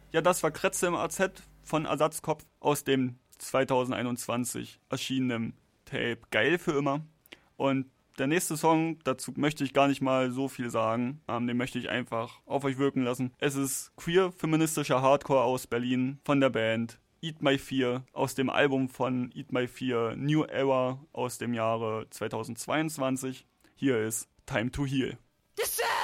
Ja, das war Kretze im AZ von Ersatzkopf aus dem 2021 erschienenen Tape Geil für immer. Und der nächste Song, dazu möchte ich gar nicht mal so viel sagen, den möchte ich einfach auf euch wirken lassen. Es ist queer-feministischer Hardcore aus Berlin von der Band Eat My Fear aus dem Album von Eat My Fear New Era aus dem Jahre 2022. Hier ist Time to Heal. This